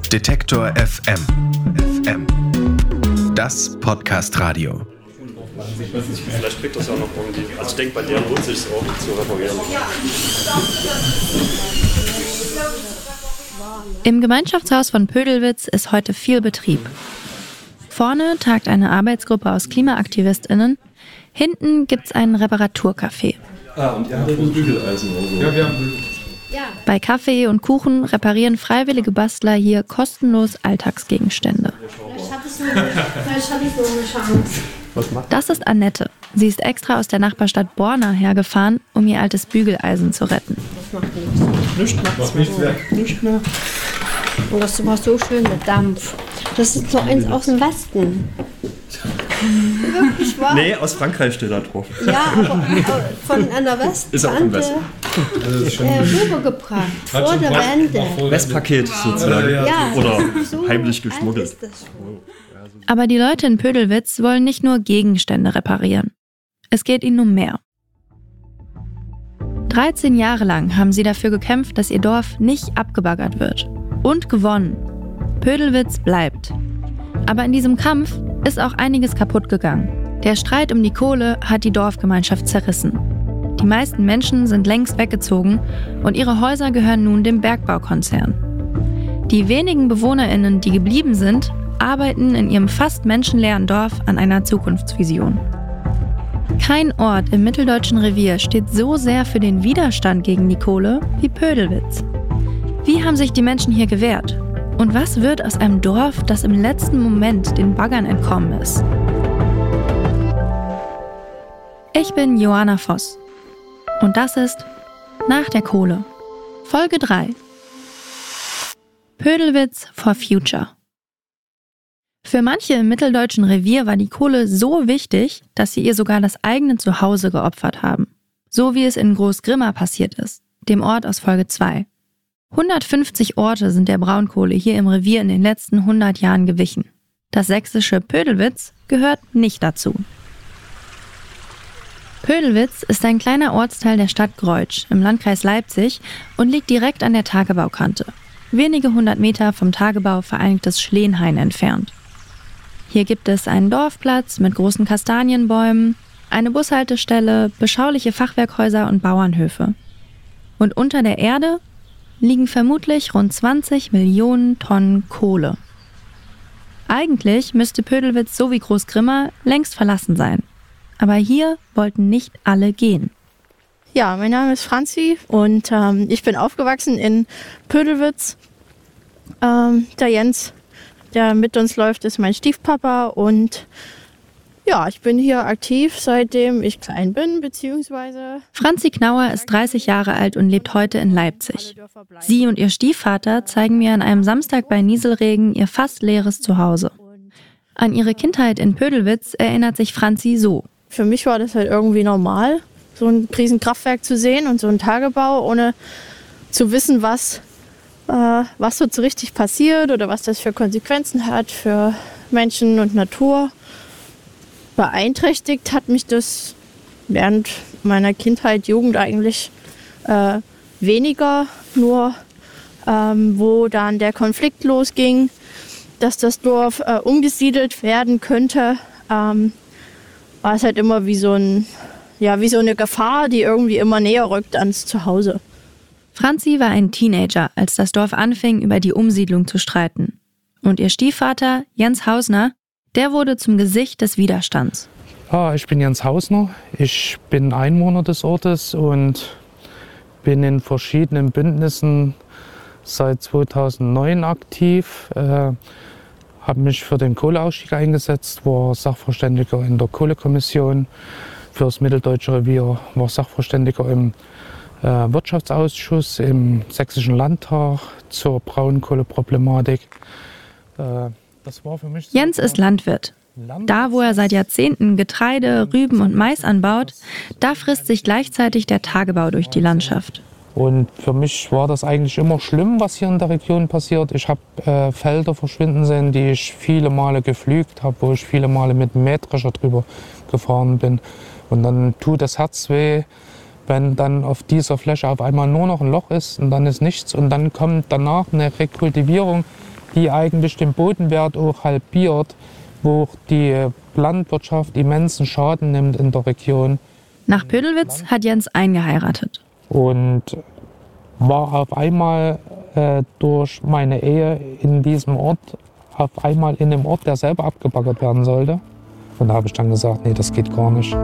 Detektor FM. Das Podcast-Radio. Vielleicht kriegt das ja noch irgendwie. Also ich denke, bei der lohnt sich es auch zu reparieren. Im Gemeinschaftshaus von Pödelwitz ist heute viel Betrieb. Vorne tagt eine Arbeitsgruppe aus KlimaaktivistInnen. Hinten gibt's einen Reparaturcafé. Und ihr habt ein Bügeleisen oder so. Ja, wir haben Bügeleisen. Bei Kaffee und Kuchen reparieren freiwillige Bastler hier kostenlos Alltagsgegenstände. Vielleicht hatte ich so eine Chance. Das ist Annette. Sie ist extra aus der Nachbarstadt Borna hergefahren, um ihr altes Bügeleisen zu retten. Das macht nichts. Nichts macht nicht mehr. Und das war so schön mit Dampf. Das ist so eins aus dem Westen. Wirklich wahr? Nee, aus Frankreich steht da drauf. Ja, aber von einer Westtante rübergebracht. Vor der Wende. Westpaket sozusagen. Ja, oder so heimlich geschmuggelt. ist das schon. Aber die Leute in Pödelwitz wollen nicht nur Gegenstände reparieren. Es geht ihnen um mehr. 13 Jahre lang haben sie dafür gekämpft, dass ihr Dorf nicht abgebaggert wird. Und gewonnen. Pödelwitz bleibt. Aber in diesem Kampf ist auch einiges kaputt gegangen. Der Streit um die Kohle hat die Dorfgemeinschaft zerrissen. Die meisten Menschen sind längst weggezogen und ihre Häuser gehören nun dem Bergbaukonzern. Die wenigen BewohnerInnen, die geblieben sind, arbeiten in ihrem fast menschenleeren Dorf an einer Zukunftsvision. Kein Ort im mitteldeutschen Revier steht so sehr für den Widerstand gegen die Kohle wie Pödelwitz. Wie haben sich die Menschen hier gewehrt? Und was wird aus einem Dorf, das im letzten Moment den Baggern entkommen ist? Ich bin Johanna Voss. Und das ist Nach der Kohle. Folge 3. Pödelwitz for Future. Für manche im mitteldeutschen Revier war die Kohle so wichtig, dass sie ihr sogar das eigene Zuhause geopfert haben. So wie es in Großgrimma passiert ist, dem Ort aus Folge 2. 150 Orte sind der Braunkohle hier im Revier in den letzten 100 Jahren gewichen. Das sächsische Pödelwitz gehört nicht dazu. Pödelwitz ist ein kleiner Ortsteil der Stadt Greutsch im Landkreis Leipzig und liegt direkt an der Tagebaukante, wenige 100 Meter vom Tagebau Vereinigtes Schleenhain entfernt. Hier gibt es einen Dorfplatz mit großen Kastanienbäumen, eine Bushaltestelle, beschauliche Fachwerkhäuser und Bauernhöfe. Und unter der Erde liegen vermutlich rund 20 Millionen Tonnen Kohle. Eigentlich müsste Pödelwitz so wie Großgrimma längst verlassen sein. Aber hier wollten nicht alle gehen. Ja, mein Name ist Franzi und ich bin aufgewachsen in Pödelwitz. Der Jens, der mit uns läuft, ist mein Stiefpapa und ja, ich bin hier aktiv, seitdem ich klein bin, beziehungsweise... Franzi Knauer ist 30 Jahre alt und lebt heute in Leipzig. Sie und ihr Stiefvater zeigen mir an einem Samstag bei Nieselregen ihr fast leeres Zuhause. An ihre Kindheit in Pödelwitz erinnert sich Franzi so. Für mich war das halt irgendwie normal, so ein Riesenkraftwerk zu sehen und so ein Tagebau, ohne zu wissen, was so richtig passiert oder was das für Konsequenzen hat für Menschen und Natur. Beeinträchtigt hat mich das während meiner Kindheit, Jugend eigentlich weniger, nur wo dann der Konflikt losging, dass das Dorf umgesiedelt werden könnte, war es halt immer wie so eine Gefahr, die irgendwie immer näher rückt ans Zuhause. Franzi war ein Teenager, als das Dorf anfing, über die Umsiedlung zu streiten. Und ihr Stiefvater, Jens Hausner, der wurde zum Gesicht des Widerstands. Ich bin Jens Hausner, ich bin Einwohner des Ortes und bin in verschiedenen Bündnissen seit 2009 aktiv. Habe mich für den Kohleausstieg eingesetzt, war Sachverständiger in der Kohlekommission für das Mitteldeutsche Revier, war Sachverständiger im Wirtschaftsausschuss im Sächsischen Landtag zur Braunkohleproblematik. Das war für mich Jens ist Landwirt. Da, wo er seit Jahrzehnten Getreide, Rüben und Mais anbaut, da frisst sich gleichzeitig der Tagebau durch die Landschaft. Und für mich war das eigentlich immer schlimm, was hier in der Region passiert. Ich habe Felder verschwinden sehen, die ich viele Male gepflügt habe, wo ich viele Male mit dem Mähdrescher drüber gefahren bin. Und dann tut das Herz weh, wenn dann auf dieser Fläche auf einmal nur noch ein Loch ist und dann ist nichts. Und dann kommt danach eine Rekultivierung, die eigentlich den Bodenwert auch halbiert, wo die Landwirtschaft immensen Schaden nimmt in der Region. Nach Pödelwitz hat Jens eingeheiratet. Und war auf einmal durch meine Ehe in diesem Ort, auf einmal in einem Ort, der selber abgebaggert werden sollte. Und da habe ich dann gesagt, nee, das geht gar nicht.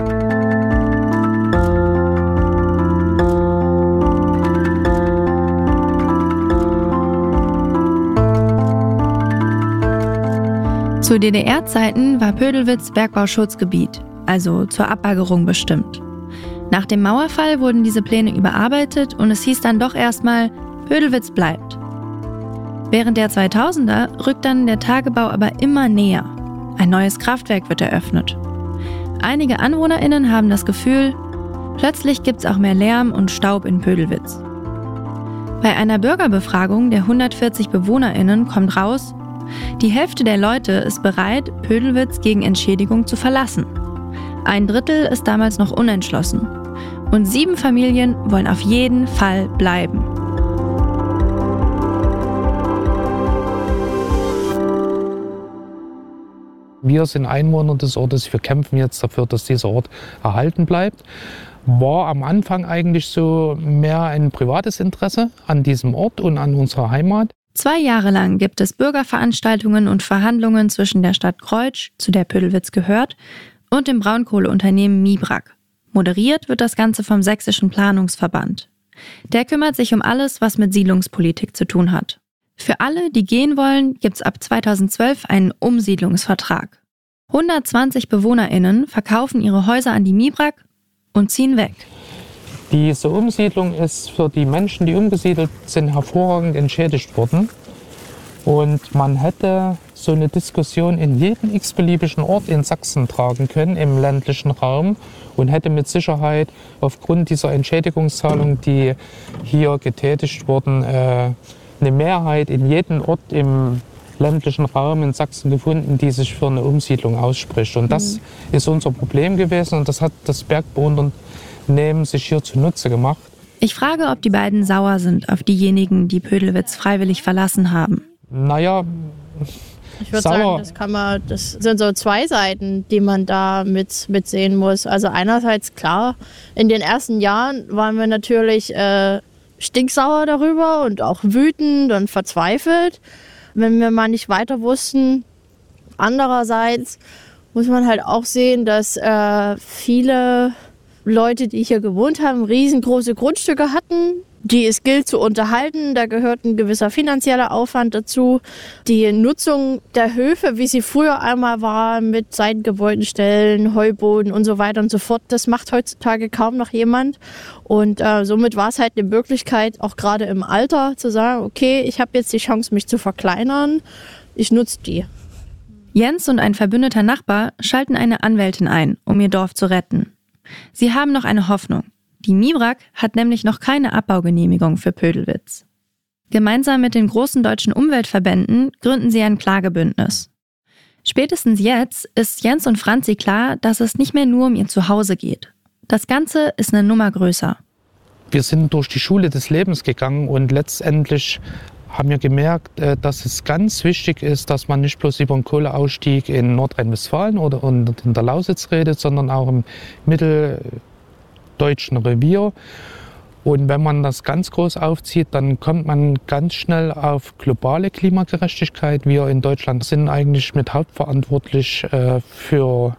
Zu DDR-Zeiten war Pödelwitz Bergbauschutzgebiet, also zur Abbaggerung bestimmt. Nach dem Mauerfall wurden diese Pläne überarbeitet und es hieß dann doch erstmal, Pödelwitz bleibt. Während der 2000er rückt dann der Tagebau aber immer näher. Ein neues Kraftwerk wird eröffnet. Einige AnwohnerInnen haben das Gefühl, plötzlich gibt's auch mehr Lärm und Staub in Pödelwitz. Bei einer Bürgerbefragung der 140 BewohnerInnen kommt raus, die Hälfte der Leute ist bereit, Pödelwitz gegen Entschädigung zu verlassen. 1/3 ist damals noch unentschlossen. Und 7 Familien wollen auf jeden Fall bleiben. Wir sind Einwohner des Ortes, wir kämpfen jetzt dafür, dass dieser Ort erhalten bleibt. War am Anfang eigentlich so mehr ein privates Interesse an diesem Ort und an unserer Heimat. 2 Jahre lang gibt es Bürgerveranstaltungen und Verhandlungen zwischen der Stadt Kreutsch, zu der Pödelwitz gehört, und dem Braunkohleunternehmen Mibrak. Moderiert wird das Ganze vom Sächsischen Planungsverband. Der kümmert sich um alles, was mit Siedlungspolitik zu tun hat. Für alle, die gehen wollen, gibt's ab 2012 einen Umsiedlungsvertrag. 120 BewohnerInnen verkaufen ihre Häuser an die Mibrak und ziehen weg. Diese Umsiedlung ist für die Menschen, die umgesiedelt sind, hervorragend entschädigt worden. Und man hätte so eine Diskussion in jeden x-beliebigen Ort in Sachsen tragen können, im ländlichen Raum, und hätte mit Sicherheit aufgrund dieser Entschädigungszahlung, die hier getätigt wurden, eine Mehrheit in jedem Ort im ländlichen Raum in Sachsen gefunden, die sich für eine Umsiedlung ausspricht. Und das ist unser Problem gewesen und das hat das Bergbauunternehmen sich hier zunutze gemacht. Ich frage, ob die beiden sauer sind auf diejenigen, die Pödelwitz freiwillig verlassen haben. Naja, ich würde sagen, das sind so 2 Seiten, die man da mitsehen muss. Also einerseits klar, in den ersten Jahren waren wir natürlich stinksauer darüber und auch wütend und verzweifelt, wenn wir mal nicht weiter wussten. Andererseits muss man halt auch sehen, dass viele Leute, die hier gewohnt haben, riesengroße Grundstücke hatten, die es gilt zu unterhalten. Da gehört ein gewisser finanzieller Aufwand dazu. Die Nutzung der Höfe, wie sie früher einmal war, mit Seitengebäudenstellen, Heuboden und so weiter und so fort, das macht heutzutage kaum noch jemand. Und somit war es halt eine Möglichkeit, auch gerade im Alter, zu sagen, okay, ich habe jetzt die Chance, mich zu verkleinern, ich nutze die. Jens und ein verbündeter Nachbar schalten eine Anwältin ein, um ihr Dorf zu retten. Sie haben noch eine Hoffnung. Die Mibrak hat nämlich noch keine Abbaugenehmigung für Pödelwitz. Gemeinsam mit den großen deutschen Umweltverbänden gründen sie ein Klagebündnis. Spätestens jetzt ist Jens und Franzi klar, dass es nicht mehr nur um ihr Zuhause geht. Das Ganze ist eine Nummer größer. Wir sind durch die Schule des Lebens gegangen und letztendlich haben wir gemerkt, dass es ganz wichtig ist, dass man nicht bloß über den Kohleausstieg in Nordrhein-Westfalen oder in der Lausitz redet, sondern auch im mitteldeutschen Revier. Und wenn man das ganz groß aufzieht, dann kommt man ganz schnell auf globale Klimagerechtigkeit. Wir in Deutschland sind eigentlich mit hauptverantwortlich für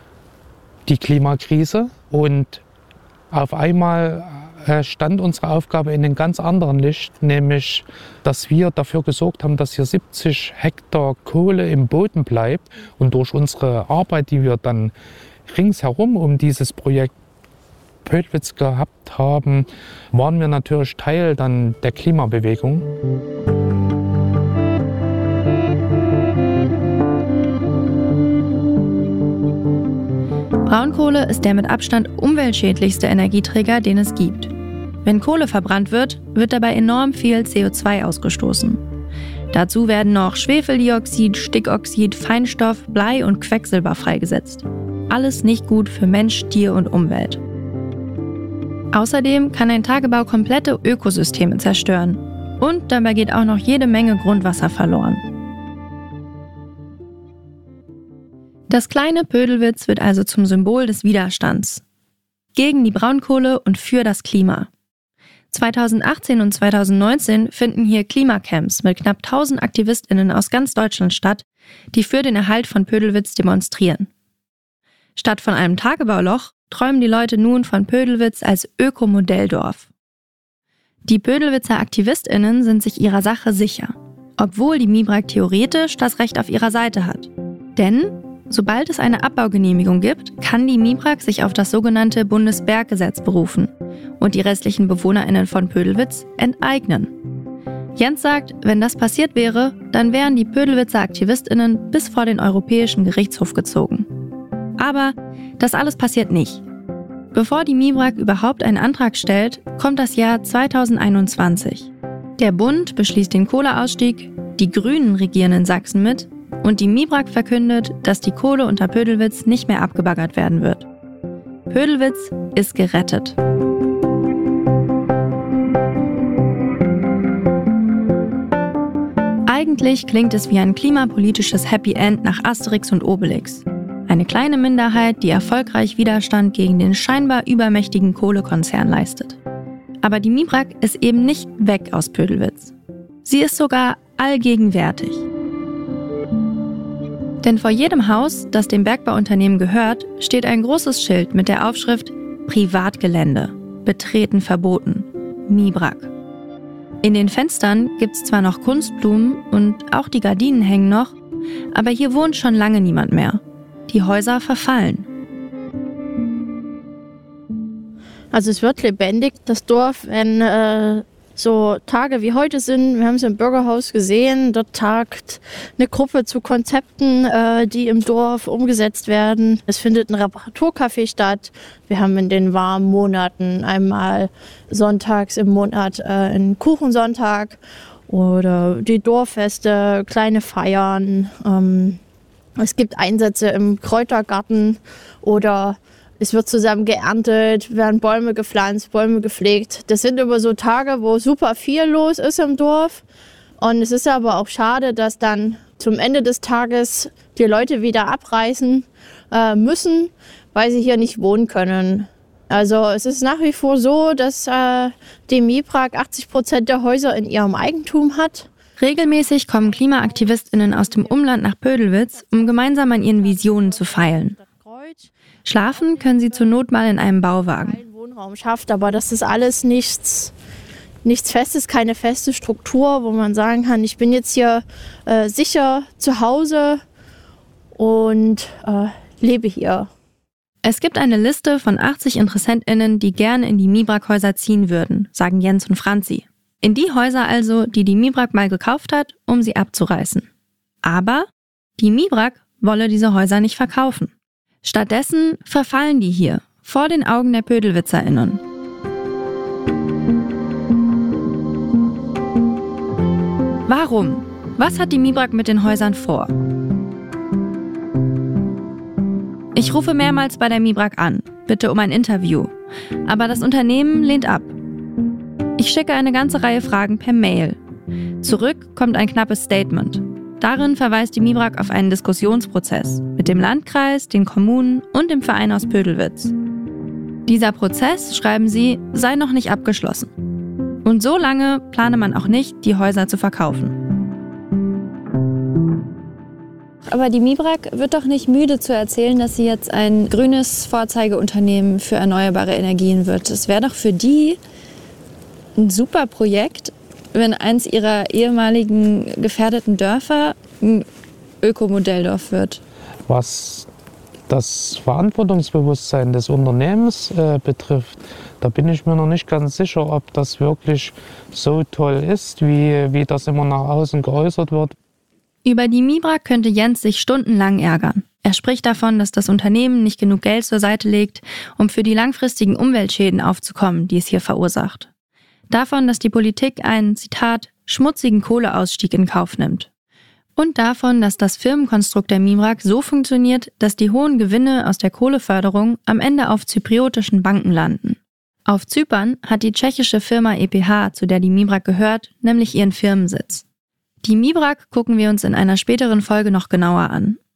die Klimakrise. Und auf einmal stand unsere Aufgabe in einem ganz anderen Licht, nämlich, dass wir dafür gesorgt haben, dass hier 70 Hektar Kohle im Boden bleibt. Und durch unsere Arbeit, die wir dann ringsherum um dieses Projekt Pödelwitz gehabt haben, waren wir natürlich Teil dann der Klimabewegung. Braunkohle ist der mit Abstand umweltschädlichste Energieträger, den es gibt. Wenn Kohle verbrannt wird, wird dabei enorm viel CO2 ausgestoßen. Dazu werden noch Schwefeldioxid, Stickoxid, Feinstaub, Blei und Quecksilber freigesetzt. Alles nicht gut für Mensch, Tier und Umwelt. Außerdem kann ein Tagebau komplette Ökosysteme zerstören. Und dabei geht auch noch jede Menge Grundwasser verloren. Das kleine Pödelwitz wird also zum Symbol des Widerstands. Gegen die Braunkohle und für das Klima. 2018 und 2019 finden hier Klimacamps mit knapp 1000 AktivistInnen aus ganz Deutschland statt, die für den Erhalt von Pödelwitz demonstrieren. Statt von einem Tagebauloch träumen die Leute nun von Pödelwitz als Ökomodelldorf. Die Pödelwitzer AktivistInnen sind sich ihrer Sache sicher, obwohl die MIBRAG theoretisch das Recht auf ihrer Seite hat. Denn sobald es eine Abbaugenehmigung gibt, kann die MIBRAG sich auf das sogenannte Bundesberggesetz berufen und die restlichen BewohnerInnen von Pödelwitz enteignen. Jens sagt, wenn das passiert wäre, dann wären die Pödelwitzer AktivistInnen bis vor den Europäischen Gerichtshof gezogen. Aber das alles passiert nicht. Bevor die MIBRAG überhaupt einen Antrag stellt, kommt das Jahr 2021. Der Bund beschließt den Kohleausstieg, die Grünen regieren in Sachsen mit und die MIBRAG verkündet, dass die Kohle unter Pödelwitz nicht mehr abgebaggert werden wird. Pödelwitz ist gerettet. Eigentlich klingt es wie ein klimapolitisches Happy End nach Asterix und Obelix. Eine kleine Minderheit, die erfolgreich Widerstand gegen den scheinbar übermächtigen Kohlekonzern leistet. Aber die MIBRAG ist eben nicht weg aus Pödelwitz. Sie ist sogar allgegenwärtig. Denn vor jedem Haus, das dem Bergbauunternehmen gehört, steht ein großes Schild mit der Aufschrift Privatgelände, betreten verboten, MIBRAG. In den Fenstern gibt's zwar noch Kunstblumen und auch die Gardinen hängen noch, aber hier wohnt schon lange niemand mehr. Die Häuser verfallen. Also es wird lebendig, das Dorf, wenn so Tage wie heute sind. Wir haben es im Bürgerhaus gesehen, dort tagt eine Gruppe zu Konzepten, die im Dorf umgesetzt werden. Es findet ein Reparaturcafé statt. Wir haben in den warmen Monaten einmal sonntags im Monat einen Kuchensonntag oder die Dorffeste, kleine Feiern. Es gibt Einsätze im Kräutergarten oder es wird zusammen geerntet, werden Bäume gepflanzt, Bäume gepflegt. Das sind immer so Tage, wo super viel los ist im Dorf. Und es ist aber auch schade, dass dann zum Ende des Tages die Leute wieder abreisen müssen, weil sie hier nicht wohnen können. Also es ist nach wie vor so, dass die MIBRAG 80% der Häuser in ihrem Eigentum hat. Regelmäßig kommen KlimaaktivistInnen aus dem Umland nach Pödelwitz, um gemeinsam an ihren Visionen zu feilen. Schlafen können sie zur Not mal in einem Bauwagen. Wohnraum schafft, aber das ist alles nichts Festes, keine feste Struktur, wo man sagen kann, ich bin jetzt hier sicher zu Hause und lebe hier. Es gibt eine Liste von 80 InteressentInnen, die gerne in die MIBRAG-Häuser ziehen würden, sagen Jens und Franzi. In die Häuser also, die die MIBRAG mal gekauft hat, um sie abzureißen. Aber die MIBRAG wolle diese Häuser nicht verkaufen. Stattdessen verfallen die hier, vor den Augen der PödelwitzerInnen. Warum? Was hat die MIBRAG mit den Häusern vor? Ich rufe mehrmals bei der MIBRAG an, bitte um ein Interview. Aber das Unternehmen lehnt ab. Ich schicke eine ganze Reihe Fragen per Mail. Zurück kommt ein knappes Statement. Darin verweist die MIBRAG auf einen Diskussionsprozess mit dem Landkreis, den Kommunen und dem Verein aus Pödelwitz. Dieser Prozess, schreiben sie, sei noch nicht abgeschlossen. Und so lange plane man auch nicht, die Häuser zu verkaufen. Aber die MIBRAG wird doch nicht müde zu erzählen, dass sie jetzt ein grünes Vorzeigeunternehmen für erneuerbare Energien wird. Es wäre doch für die ein super Projekt, wenn eins ihrer ehemaligen gefährdeten Dörfer ein Ökomodelldorf wird. Was das Verantwortungsbewusstsein des Unternehmens betrifft, da bin ich mir noch nicht ganz sicher, ob das wirklich so toll ist, wie das immer nach außen geäußert wird. Über die MIBRAG könnte Jens sich stundenlang ärgern. Er spricht davon, dass das Unternehmen nicht genug Geld zur Seite legt, um für die langfristigen Umweltschäden aufzukommen, die es hier verursacht. Davon, dass die Politik einen, Zitat, schmutzigen Kohleausstieg in Kauf nimmt. Und davon, dass das Firmenkonstrukt der MIBRAG so funktioniert, dass die hohen Gewinne aus der Kohleförderung am Ende auf zypriotischen Banken landen. Auf Zypern hat die tschechische Firma EPH, zu der die MIBRAG gehört, nämlich ihren Firmensitz. Die MIBRAG gucken wir uns in einer späteren Folge noch genauer an.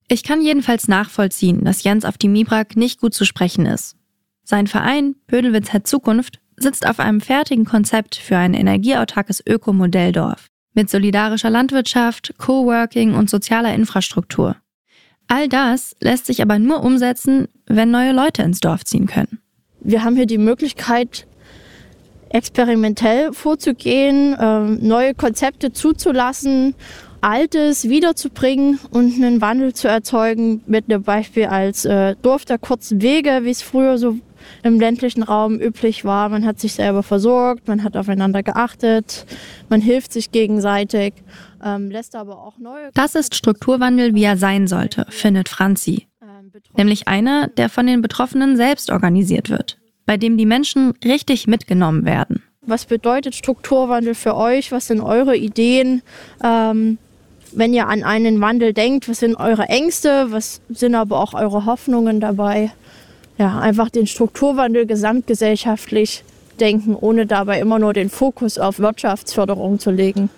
Ich kann jedenfalls nachvollziehen, dass Jens auf die MIBRAG nicht gut zu sprechen ist. Sein Verein Pödelwitz hat Zukunft sitzt auf einem fertigen Konzept für ein energieautarkes Ökomodelldorf mit solidarischer Landwirtschaft, Coworking und sozialer Infrastruktur. All das lässt sich aber nur umsetzen, wenn neue Leute ins Dorf ziehen können. Wir haben hier die Möglichkeit, experimentell vorzugehen, neue Konzepte zuzulassen, Altes wiederzubringen und einen Wandel zu erzeugen, mit einem Beispiel als Dorf der kurzen Wege, wie es früher so im ländlichen Raum üblich war. Man hat sich selber versorgt, man hat aufeinander geachtet, man hilft sich gegenseitig, lässt aber auch neue... Das ist Strukturwandel, wie er sein sollte, findet Franzi. Nämlich einer, der von den Betroffenen selbst organisiert wird, bei dem die Menschen richtig mitgenommen werden. Was bedeutet Strukturwandel für euch? Was sind eure Ideen? Wenn ihr an einen Wandel denkt, was sind eure Ängste? Was sind aber auch eure Hoffnungen dabei? Ja, einfach den Strukturwandel gesamtgesellschaftlich denken, ohne dabei immer nur den Fokus auf Wirtschaftsförderung zu legen.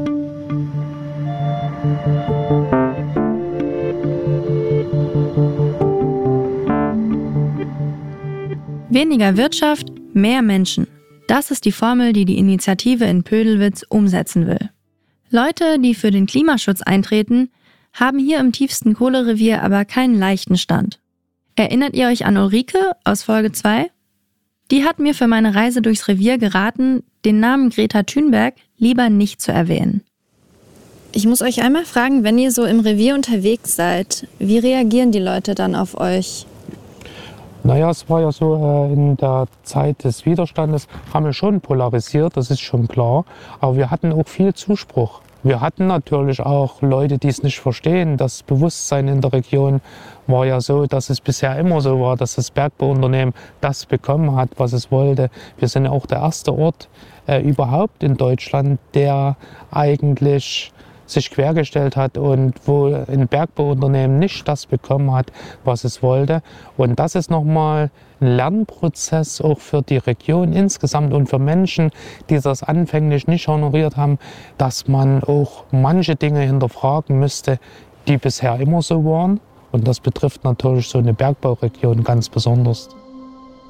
Weniger Wirtschaft, mehr Menschen. Das ist die Formel, die die Initiative in Pödelwitz umsetzen will. Leute, die für den Klimaschutz eintreten, haben hier im tiefsten Kohlerevier aber keinen leichten Stand. Erinnert ihr euch an Ulrike aus Folge 2? Die hat mir für meine Reise durchs Revier geraten, den Namen Greta Thunberg lieber nicht zu erwähnen. Ich muss euch einmal fragen, wenn ihr so im Revier unterwegs seid, wie reagieren die Leute dann auf euch? Naja, es war ja so, in der Zeit des Widerstandes haben wir schon polarisiert, das ist schon klar. Aber wir hatten auch viel Zuspruch. Wir hatten natürlich auch Leute, die es nicht verstehen. Das Bewusstsein in der Region war ja so, dass es bisher immer so war, dass das Bergbauunternehmen das bekommen hat, was es wollte. Wir sind ja auch der erste Ort überhaupt in Deutschland, der eigentlich sich quergestellt hat und wo ein Bergbauunternehmen nicht das bekommen hat, was es wollte. Und das ist nochmal ein Lernprozess auch für die Region insgesamt und für Menschen, die das anfänglich nicht honoriert haben, dass man auch manche Dinge hinterfragen müsste, die bisher immer so waren. Und das betrifft natürlich so eine Bergbauregion ganz besonders.